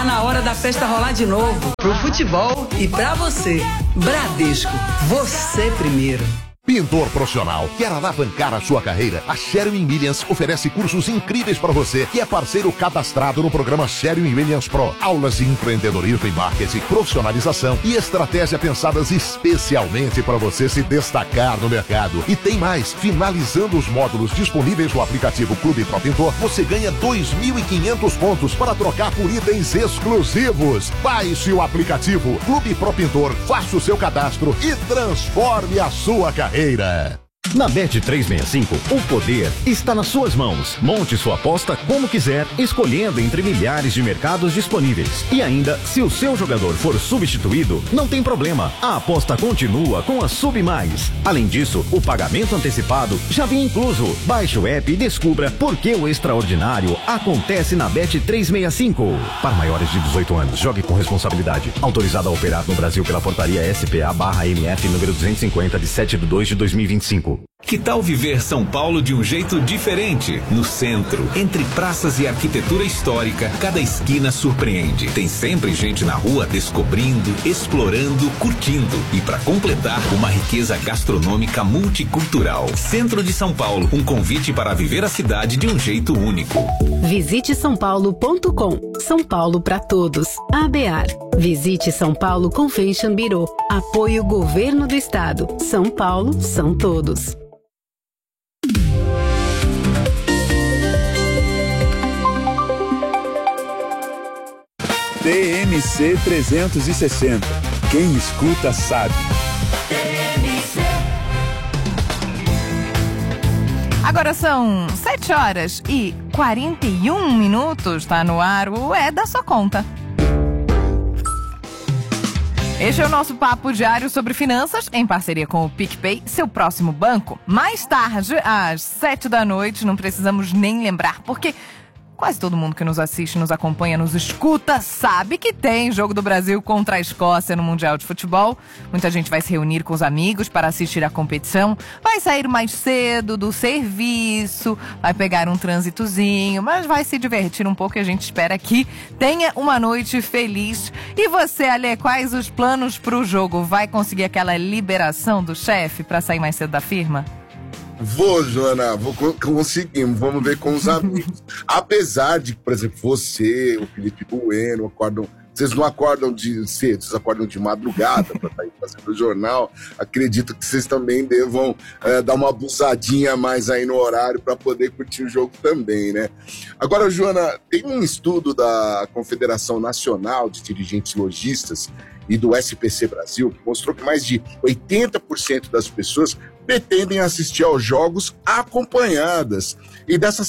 na hora da festa rolar de novo. Pro futebol e pra você. Bradesco, você primeiro. Pintor profissional, quer alavancar a sua carreira? A Sherwin-Williams oferece cursos incríveis para você, que é parceiro cadastrado no programa Sherwin-Williams Pro. Aulas de empreendedorismo e marketing, profissionalização e estratégia pensadas especialmente para você se destacar no mercado. E tem mais, finalizando os módulos disponíveis no aplicativo Clube Pro Pintor, você ganha 2.500 pontos para trocar por itens exclusivos. Baixe o aplicativo Clube Pro Pintor, faça o seu cadastro e transforme a sua carreira. Na Bet365, o poder está nas suas mãos. Monte sua aposta como quiser, escolhendo entre milhares de mercados disponíveis. E ainda, se o seu jogador for substituído, não tem problema. A aposta continua com a Sub Mais. Além disso, o pagamento antecipado já vem incluso. Baixe o app e descubra por que o extraordinário acontece na Bet365. Para maiores de 18 anos, jogue com responsabilidade. Autorizado a operar no Brasil pela portaria SPA/MF número 250 de 7/2/2025. Que tal viver São Paulo de um jeito diferente? No centro, entre praças e arquitetura histórica, cada esquina surpreende. Tem sempre gente na rua descobrindo, explorando, curtindo. E para completar, uma riqueza gastronômica multicultural. Centro de São Paulo, um convite para viver a cidade de um jeito único. Visite sãopaulo.com. São Paulo para todos. ABAR. Visite São Paulo Convention Bureau. Apoio Governo do Estado. São Paulo são todos. TMC 360. Quem escuta sabe. Agora são 7h41. Tá no ar o É da Sua Conta. Este é o nosso papo diário sobre finanças, em parceria com o PicPay, seu próximo banco. Mais tarde, às 7h, não precisamos nem lembrar, porque quase todo mundo que nos assiste, nos acompanha, nos escuta, sabe que tem jogo do Brasil contra a Escócia no Mundial de Futebol. Muita gente vai se reunir com os amigos para assistir a competição, vai sair mais cedo do serviço, vai pegar um trânsitozinho, mas vai se divertir um pouco e a gente espera que tenha uma noite feliz. E você, Ale, quais os planos para o jogo? Vai conseguir aquela liberação do chefe para sair mais cedo da firma? Vou, Joana, conseguimos, vamos ver com os amigos. Apesar de, por exemplo, você, o Felipe Bueno, vocês não acordam de cedo, vocês acordam de madrugada para estar aí fazendo o jornal. Acredito que vocês também devam dar uma abusadinha mais aí no horário para poder curtir o jogo também, né? Agora, Joana, tem um estudo da Confederação Nacional de Dirigentes Lojistas e do SPC Brasil que mostrou que mais de 80% das pessoas pretendem assistir aos jogos acompanhadas. E dessas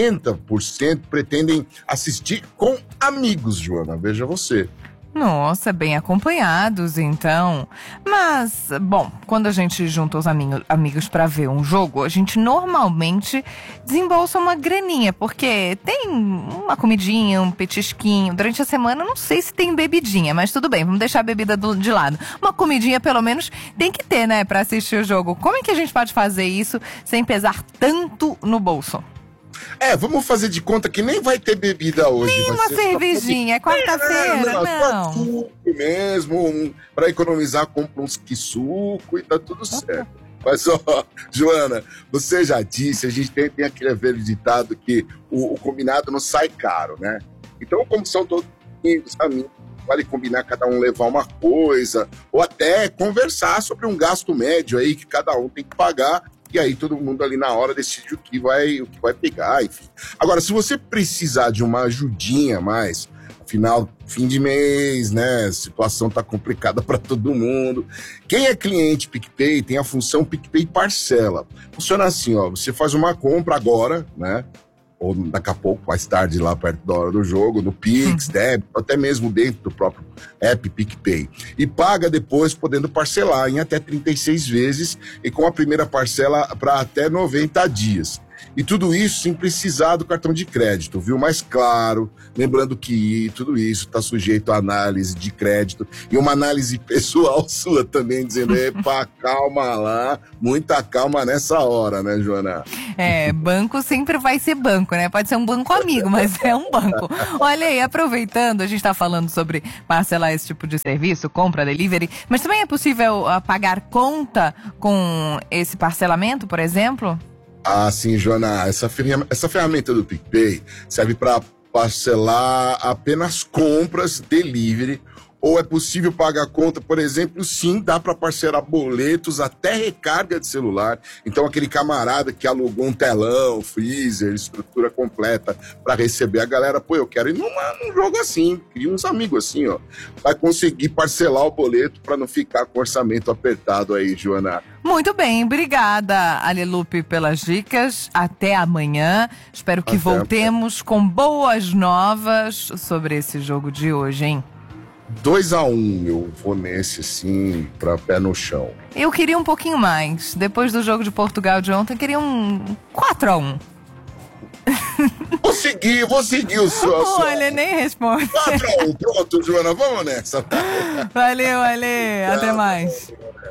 60% pretendem assistir com amigos, Joana. Veja você. Nossa, bem acompanhados, então. Mas, bom, quando a gente junta os amigos pra ver um jogo, a gente normalmente desembolsa uma graninha, porque tem uma comidinha, um petisquinho. Durante a semana, não sei se tem bebidinha, mas tudo bem, vamos deixar a bebida de lado. Uma comidinha, pelo menos, tem que ter, né, pra assistir o jogo. Como é que a gente pode fazer isso sem pesar tanto no bolso? Vamos fazer de conta que nem vai ter bebida hoje. Nem uma cervejinha, é quarta-feira, não. Suco mesmo, pra economizar, compra uns suco e tá tudo certo. Mas, ó, Joana, você já disse, a gente tem aquele velho ditado que o combinado não sai caro, né? Então, como são todos amigos, vale combinar cada um levar uma coisa, ou até conversar sobre um gasto médio aí que cada um tem que pagar. E aí todo mundo ali na hora decide o que vai pegar, enfim. Agora, se você precisar de uma ajudinha a mais, afinal, fim de mês, né? A situação tá complicada para todo mundo. Quem é cliente PicPay tem a função PicPay Parcela. Funciona assim, ó, você faz uma compra agora, né? Ou daqui a pouco, mais tarde, lá perto da hora do jogo, no Pix, débito, até mesmo dentro do próprio app PicPay. E paga depois, podendo parcelar em até 36 vezes e com a primeira parcela para até 90 dias. E tudo isso sem precisar do cartão de crédito, viu? Mas claro, lembrando que tudo isso está sujeito à análise de crédito e uma análise pessoal sua também, dizendo, epa, calma lá, muita calma nessa hora, né, Joana? Banco sempre vai ser banco, né? Pode ser um banco amigo, mas é um banco. Olha aí, aproveitando, a gente está falando sobre parcelar esse tipo de serviço, compra, delivery, mas também é possível pagar conta com esse parcelamento, por exemplo? Ah, sim, Joana, essa ferramenta do PicPay serve para parcelar apenas compras, delivery, ou é possível pagar a conta, por exemplo, sim, dá para parcelar boletos, até recarga de celular. Então, aquele camarada que alugou um telão, freezer, estrutura completa para receber a galera, pô, eu quero ir num jogo assim, cria uns amigos assim, ó. Vai conseguir parcelar o boleto para não ficar com orçamento apertado aí, Joana. Muito bem, obrigada, Alelupe, pelas dicas. Até amanhã. Espero que voltemos com boas novas sobre esse jogo de hoje, hein? 2-1, eu vou nesse, assim, pra pé no chão. Eu queria um pouquinho mais. Depois do jogo de Portugal de ontem, eu queria um 4-1. Vou seguir o seu. Olha, nem responde. 4-1, pronto, Joana, vamos nessa. Valeu, Ale, até mais.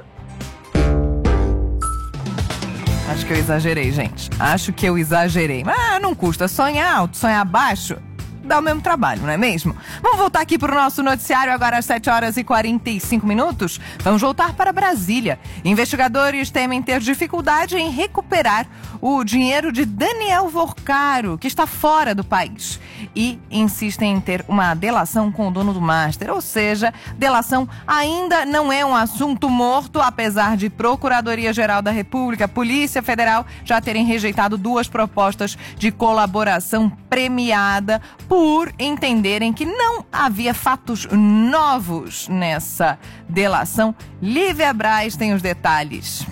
Acho que eu exagerei, gente. Acho que eu exagerei. Mas não custa sonhar alto, sonhar baixo. Dá o mesmo trabalho, não é mesmo? Vamos voltar aqui para o nosso noticiário agora às 7h45. Vamos voltar para Brasília. Investigadores temem ter dificuldade em recuperar o dinheiro de Daniel Vorcaro, que está fora do país. E insistem em ter uma delação com o dono do Master. Ou seja, delação ainda não é um assunto morto, apesar de Procuradoria-Geral da República, Polícia Federal já terem rejeitado 2 propostas de colaboração premiada por entenderem que não havia fatos novos nessa delação. Lívia Braz tem os detalhes.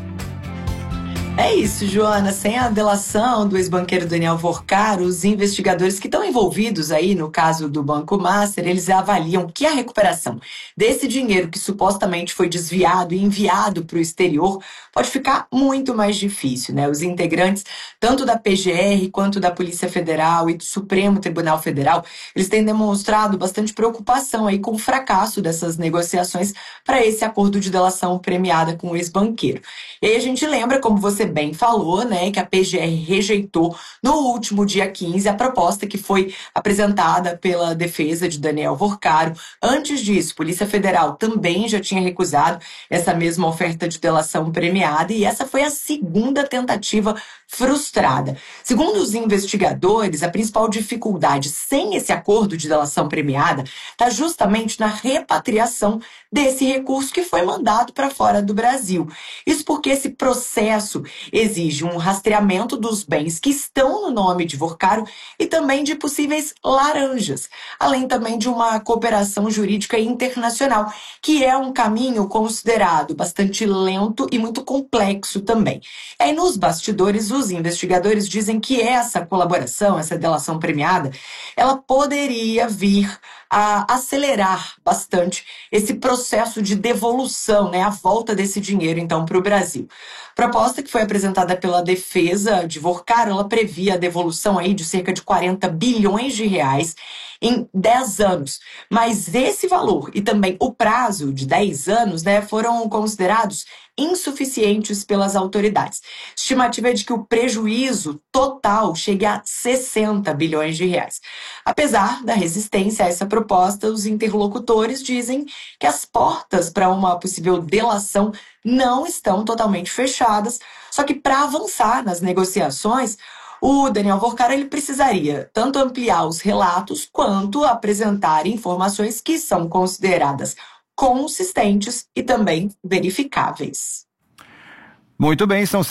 É isso, Joana. Sem a delação do ex-banqueiro Daniel Vorcaro, os investigadores que estão envolvidos aí no caso do Banco Master, eles avaliam que a recuperação desse dinheiro que supostamente foi desviado e enviado para o exterior pode ficar muito mais difícil, né? Os integrantes, tanto da PGR quanto da Polícia Federal e do Supremo Tribunal Federal, eles têm demonstrado bastante preocupação aí com o fracasso dessas negociações para esse acordo de delação premiada com o ex-banqueiro. E aí a gente lembra, como você bem falou, né, que a PGR rejeitou no último dia 15 a proposta que foi apresentada pela defesa de Daniel Vorcaro. Antes disso, Polícia Federal também já tinha recusado essa mesma oferta de delação premiada e essa foi a segunda tentativa frustrada. Segundo os investigadores, a principal dificuldade sem esse acordo de delação premiada está justamente na repatriação desse recurso que foi mandado para fora do Brasil. Isso porque esse processo exige um rastreamento dos bens que estão no nome de Vorcaro e também de possíveis laranjas, além também de uma cooperação jurídica internacional, que é um caminho considerado bastante lento e muito complexo também. E aí, nos bastidores, os investigadores dizem que essa colaboração, essa delação premiada, ela poderia vir a acelerar bastante esse processo de devolução, né, a volta desse dinheiro, então, para o Brasil. A proposta que foi apresentada pela defesa de Vorcaro, ela previa a devolução aí de cerca de 40 bilhões de reais em 10 anos. Mas esse valor e também o prazo de 10 anos, né, foram considerados insuficientes pelas autoridades. A estimativa é de que o prejuízo total chegue a 60 bilhões de reais. Apesar da resistência a essa proposta, os interlocutores dizem que as portas para uma possível delação não estão totalmente fechadas, só que para avançar nas negociações, o Daniel Vorcaro ele precisaria tanto ampliar os relatos quanto apresentar informações que são consideradas consistentes e também verificáveis. Muito bem, são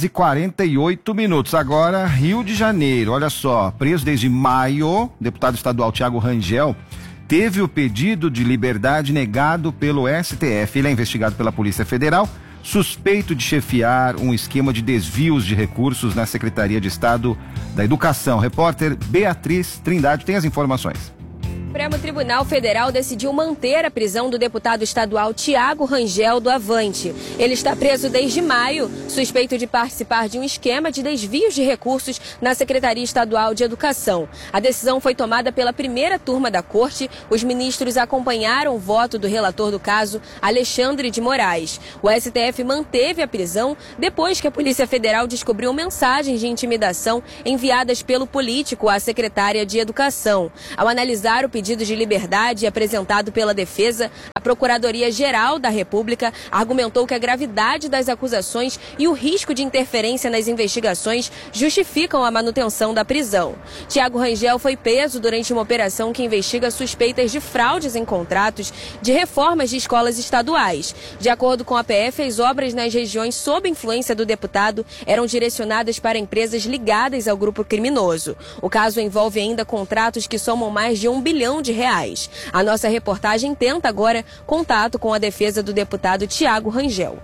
7h48. Agora, Rio de Janeiro, olha só, preso desde maio, deputado estadual Thiago Rangel teve o pedido de liberdade negado pelo STF. Ele é investigado pela Polícia Federal, suspeito de chefiar um esquema de desvios de recursos na Secretaria de Estado da Educação. Repórter Beatriz Trindade tem as informações. Supremo Tribunal Federal decidiu manter a prisão do deputado estadual Tiago Rangel, do Avante. Ele está preso desde maio, suspeito de participar de um esquema de desvios de recursos na Secretaria Estadual de Educação. A decisão foi tomada pela primeira turma da Corte. Os ministros acompanharam o voto do relator do caso, Alexandre de Moraes. O STF manteve a prisão depois que a Polícia Federal descobriu mensagens de intimidação enviadas pelo político à secretária de Educação. Ao analisar o pedido de liberdade apresentado pela defesa, a Procuradoria-Geral da República argumentou que a gravidade das acusações e o risco de interferência nas investigações justificam a manutenção da prisão. Tiago Rangel foi preso durante uma operação que investiga suspeitas de fraudes em contratos de reformas de escolas estaduais. De acordo com a PF, as obras nas regiões sob influência do deputado eram direcionadas para empresas ligadas ao grupo criminoso. O caso envolve ainda contratos que somam mais de R$1 bilhão. A nossa reportagem tenta agora contato com a defesa do deputado Tiago Rangel.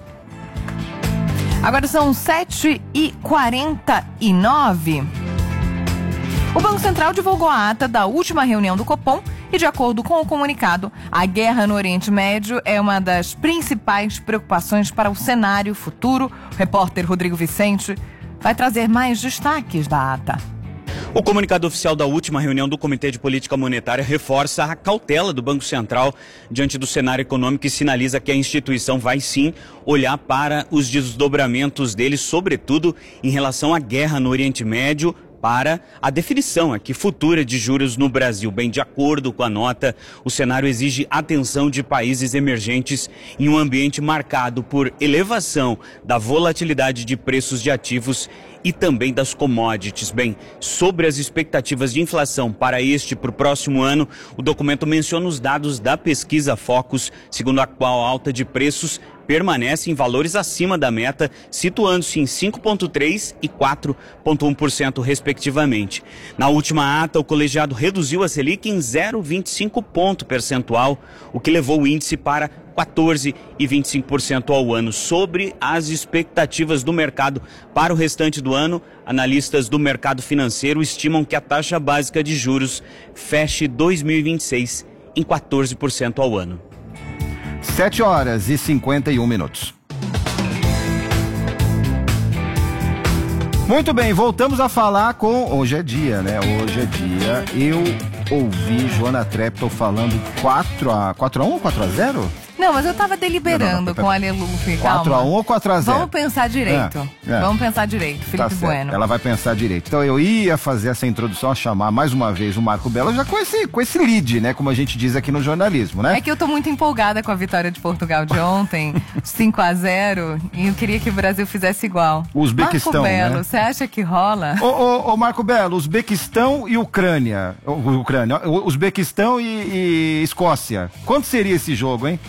Agora são 7h49. O Banco Central divulgou a ata da última reunião do Copom e, de acordo com o comunicado, a guerra no Oriente Médio é uma das principais preocupações para o cenário futuro. O repórter Rodrigo Vicente vai trazer mais destaques da ata. O comunicado oficial da última reunião do Comitê de Política Monetária reforça a cautela do Banco Central diante do cenário econômico e sinaliza que a instituição vai sim olhar para os desdobramentos dele, sobretudo em relação à guerra no Oriente Médio, para a definição aqui futura de juros no Brasil. Bem, de acordo com a nota, o cenário exige atenção de países emergentes em um ambiente marcado por elevação da volatilidade de preços de ativos e também das commodities. Bem, sobre as expectativas de inflação para o próximo ano, o documento menciona os dados da pesquisa Focus, segundo a qual a alta de preços permanece em valores acima da meta, situando-se em 5,3% e 4,1% respectivamente. Na última ata, o colegiado reduziu a Selic em 0,25 ponto percentual, o que levou o índice para 14,25% ao ano. Sobre as expectativas do mercado para o restante do ano, analistas do mercado financeiro estimam que a taxa básica de juros feche 2026 em 14% ao ano. 7h51. Muito bem, voltamos a falar com... Hoje é dia, né? Hoje é dia. Eu ouvi Joana Treptow falando 4x1 ou 4x0? Não, mas eu tava deliberando com a Alelufe, calma. 4x1 ou 4x0? Vamos pensar direito. Vamos pensar direito, Felipe Bueno. Ela vai pensar direito. Então eu ia fazer essa introdução, a chamar mais uma vez o Marco Belo, já com esse lead, né? Como a gente diz aqui no jornalismo, né? É que eu tô muito empolgada com a vitória de Portugal de ontem, 5x0, e eu queria que o Brasil fizesse igual. O Uzbequistão, Marco Belo, né? você acha que rola? Ô Marco Belo, Uzbequistão e Ucrânia. Uzbequistão e Escócia. Quanto seria esse jogo, hein?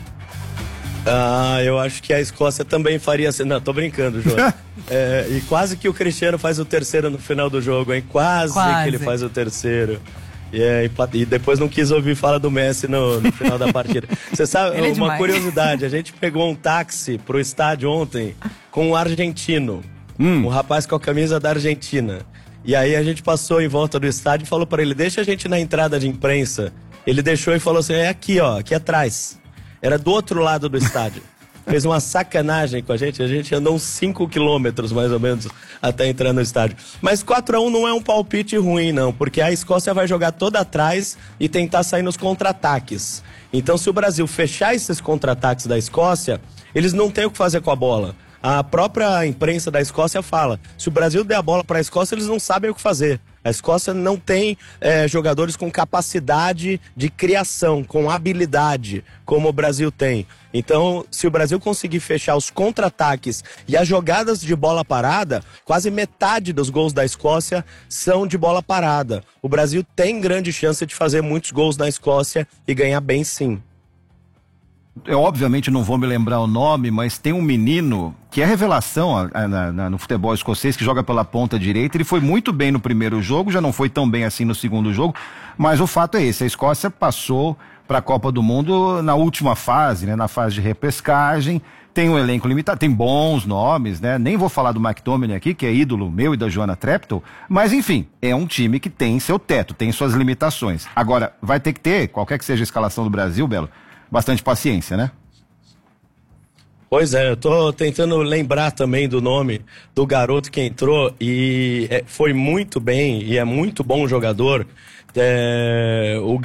Eu acho que a Escócia também faria assim. Não, tô brincando, João. E quase que o Cristiano faz o terceiro no final do jogo, hein? Quase. Que ele faz o terceiro. E depois não quis ouvir falar do Messi no final da partida. Você sabe, uma curiosidade, a gente pegou um táxi pro estádio ontem com um argentino. Um rapaz com a camisa da Argentina. E aí a gente passou em volta do estádio e falou pra ele, deixa a gente na entrada de imprensa. Ele deixou e falou assim, é aqui, ó, aqui atrás. Era do outro lado do estádio. Fez uma sacanagem com a gente andou uns 5 quilômetros, mais ou menos, até entrar no estádio. Mas 4x1 não é um palpite ruim, não, porque a Escócia vai jogar toda atrás e tentar sair nos contra-ataques. Então, se o Brasil fechar esses contra-ataques da Escócia, eles não têm o que fazer com a bola. A própria imprensa da Escócia fala, se o Brasil der a bola para a Escócia, eles não sabem o que fazer. A Escócia não tem jogadores com capacidade de criação, com habilidade, como o Brasil tem. Então, se o Brasil conseguir fechar os contra-ataques e as jogadas de bola parada, quase metade dos gols da Escócia são de bola parada. O Brasil tem grande chance de fazer muitos gols na Escócia e ganhar bem, sim. Eu obviamente não vou me lembrar o nome, mas tem um menino que é revelação no futebol escocês, que joga pela ponta direita. Ele foi muito bem no primeiro jogo, já não foi tão bem assim no segundo jogo, mas o fato é esse, a Escócia passou para a Copa do Mundo na última fase, né, na fase de repescagem, tem um elenco limitado, tem bons nomes, né? Nem vou falar do McTominay aqui, que é ídolo meu e da Joana Treptow, mas enfim, é um time que tem seu teto, tem suas limitações. Agora, vai ter que ter, qualquer que seja a escalação do Brasil, Belo, bastante paciência, né? Pois é, eu tô tentando lembrar também do nome do garoto que entrou e foi muito bem e é muito bom jogador. O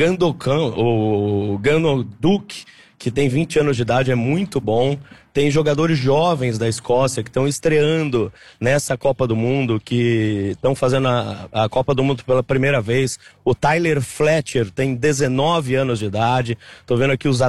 Ganoduk, que tem 20 anos de idade, é muito bom. Tem jogadores jovens da Escócia que estão estreando nessa Copa do Mundo, que estão fazendo a Copa do Mundo pela primeira vez. O Tyler Fletcher tem 19 anos de idade. Tô vendo aqui os